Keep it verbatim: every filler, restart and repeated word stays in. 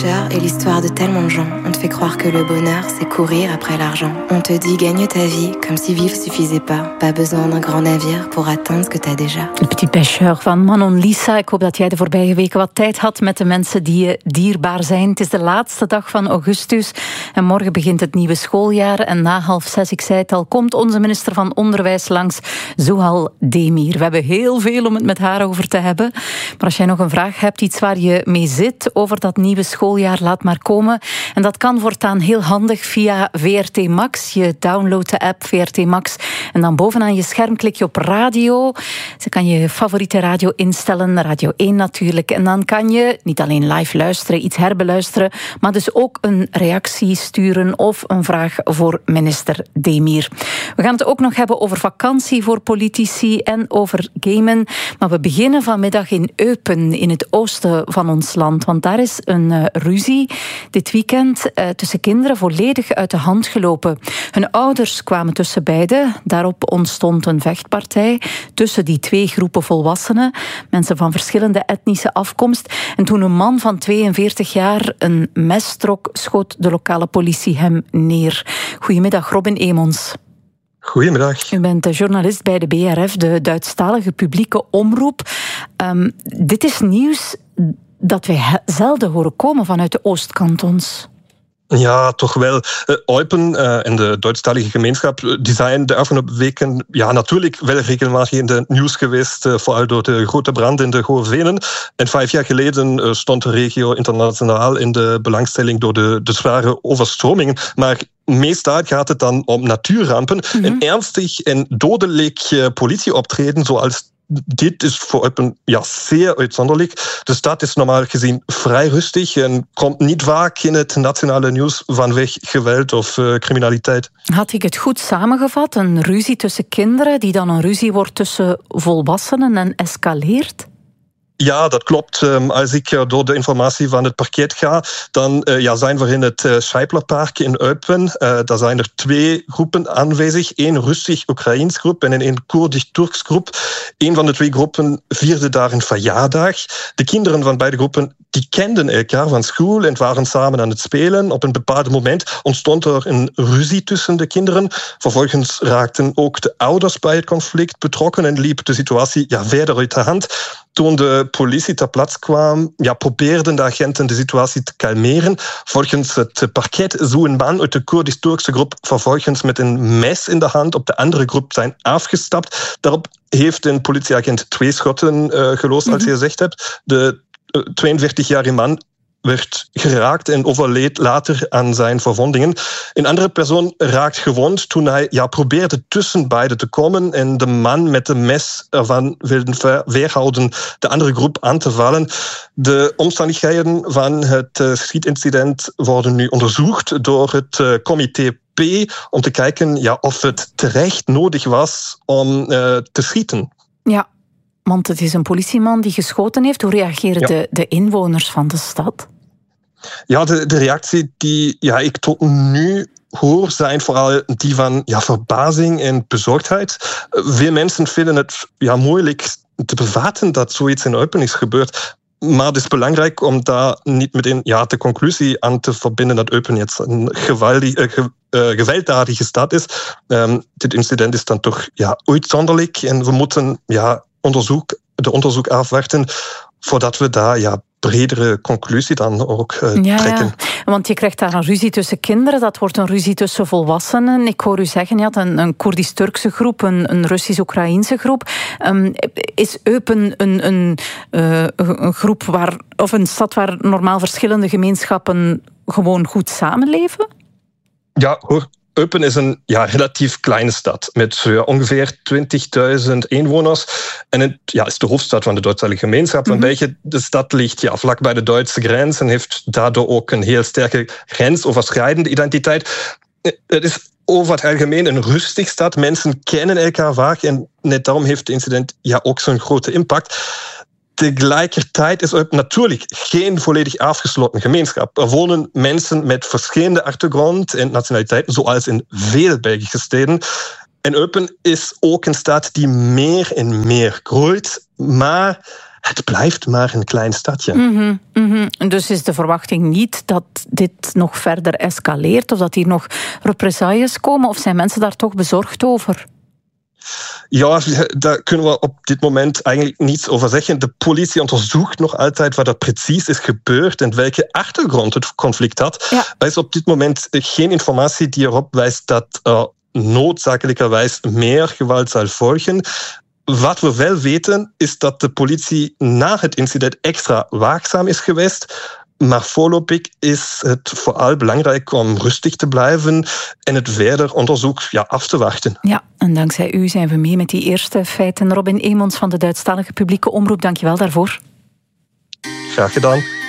est l'histoire de tellement de gens. On te fait croire que le bonheur, c'est courir après l'argent. On te dit gagne ta vie, comme si vivre suffisait pas. Pas besoin d'un grand navire pour atteindre ce que t'as déjà. Le Petit Pêcheur van Manon Lisa. Ik hoop dat jij de voorbije weken wat tijd had met de mensen die je dierbaar zijn. Het is de laatste dag van augustus en morgen begint het nieuwe schooljaar. En na half zes, ik zei het al, komt onze minister van Onderwijs langs, Zouhal Demir. We hebben heel veel om het met haar over te hebben. Maar als jij nog een vraag hebt, iets waar je mee zit over dat nieuwe schooljaar, laat maar komen. En dat kan voortaan heel handig via V R T Max. Je downloadt de app V R T Max en dan bovenaan je scherm klik je op radio. Ze kan je favoriete radio instellen, Radio één natuurlijk. En dan kan je niet alleen live luisteren, iets herbeluisteren, maar dus ook een reactie sturen of een vraag voor minister Demir. We gaan het ook nog hebben over vakantie voor politici en over gamen. Maar we beginnen vanmiddag in Eupen, in het oosten van ons land. Want daar is een uh, ruzie dit weekend uh, tussen kinderen volledig uit de hand gelopen. Hun ouders kwamen tussen beiden. Daarop ontstond een vechtpartij tussen die twee groepen volwassenen. Mensen van verschillende etnische afkomst. En toen een man van tweeënveertig jaar een mes trok, schoot de lokale politie hem neer. Goedemiddag, Robin Emons. Goedemiddag. U bent journalist bij de B R F, de Duitsstalige publieke omroep. Um, dit is nieuws dat wij zelden horen komen vanuit de Oostkantons. Ja, toch wel. Uh, Eupen uh, en de Duitsstalige gemeenschap die zijn de afgelopen weken ja, natuurlijk wel regelmatig in de nieuws geweest, uh, vooral door de grote brand in de Gohe Venen. En vijf jaar geleden uh, stond de regio internationaal in de belangstelling door de, de zware overstromingen. Maar meestal gaat het dan om natuurrampen. Mm-hmm. En ernstig en dodelijk uh, politieoptreden, zoals dit is voor Eupen ja, zeer uitzonderlijk. De stad is normaal gezien vrij rustig en komt niet vaak in het nationale nieuws vanwege geweld of uh, criminaliteit. Had ik het goed samengevat? Een ruzie tussen kinderen die dan een ruzie wordt tussen volwassenen en escaleert? Ja, dat klopt. Als ik door de informatie van het parket ga, dan uh, ja, zijn we in het uh, Scheiblerpark in Eupen. Uh, daar zijn er twee groepen aanwezig. Eén Russisch-Oekraïns groep en een Koerdisch-Turks groep. Een van de twee groepen vierde daar een verjaardag. De kinderen van beide groepen die kenden elkaar van school en waren samen aan het spelen. Op een bepaald moment ontstond er een ruzie tussen de kinderen. Vervolgens raakten ook de ouders bij het conflict betrokken en liep de situatie ja, verder uit de hand. Toen de politie ter plaatse kwam, ja, probeerden de agenten de situatie te kalmeren. Volgens het parket zou een man uit de Koerdisch-Turkse groep vervolgens met een mes in de hand op de andere groep zijn afgestapt. Daarop heeft een politieagent twee schotten uh, gelost, als je gezegd hebt. De uh, tweeënveertigjarige man werd geraakt en overleed later aan zijn verwondingen. Een andere persoon raakt gewond toen hij ja, probeerde tussen beiden te komen en de man met de mes ervan wilde weerhouden de andere groep aan te vallen. De omstandigheden van het uh, schietincident worden nu onderzocht door het uh, comité P om te kijken ja, of het terecht nodig was om uh, te schieten. Ja, want het is een politieman die geschoten heeft. Hoe reageren ja. de, de inwoners van de stad? Ja, de, de reactie die ja, ik tot nu hoor zijn vooral die van ja, verbazing en bezorgdheid. Veel mensen vinden het ja, moeilijk te bevatten dat zoiets in Eupen is gebeurd. Maar het is belangrijk om daar niet meteen ja, de conclusie aan te verbinden dat Eupen jetzt een geweldig, uh, ge, uh, gewelddadige stad is. Um, dit incident is dan toch ja, uitzonderlijk en we moeten ja, onderzoek, de onderzoek afwachten voordat we daar ja, bredere conclusie dan ook uh, ja, trekken. Ja, want je krijgt daar een ruzie tussen kinderen, dat wordt een ruzie tussen volwassenen. Ik hoor u zeggen, je had een, een Koerdisch-Turkse groep, een, een Russisch-Oekraïnse groep. Um, is Eupen een, een, uh, een groep waar, of een stad waar normaal verschillende gemeenschappen gewoon goed samenleven? Ja, hoor. Eupen is een ja, relatief kleine stad met uh, ongeveer twintigduizend inwoners. En het ja, is de hoofdstad van de Duitse gemeenschap. Mm-hmm. Van België. De stad ligt ja, vlak bij de Duitse grens en heeft daardoor ook een heel sterke grensoverschrijdende identiteit. Het is over het algemeen een rustig stad. Mensen kennen elkaar vaak en net daarom heeft het incident ja, ook zo'n grote impact. Tegelijkertijd is Eupen natuurlijk geen volledig afgesloten gemeenschap. Er wonen mensen met verschillende achtergrond en nationaliteiten, zoals in veel Belgische steden. En Eupen is ook een stad die meer en meer groeit, maar het blijft maar een klein stadje. Mm-hmm, mm-hmm. Dus is de verwachting niet dat dit nog verder escaleert of dat hier nog represailles komen? Of zijn mensen daar toch bezorgd over? Ja, daar kunnen we op dit moment eigenlijk niets over zeggen. De politie onderzoekt nog altijd wat er precies is gebeurd en welke achtergrond het conflict had. Ja. Er is op dit moment geen informatie die erop wijst dat er noodzakelijkerwijs meer geweld zal volgen. Wat we wel weten is dat de politie na het incident extra waakzaam is geweest. Maar voorlopig is het vooral belangrijk om rustig te blijven en het verder onderzoek ja, af te wachten. Ja, en dankzij u zijn we mee met die eerste feiten. Robin Emons van de Duitsstalige publieke omroep, dank je wel daarvoor. Graag gedaan.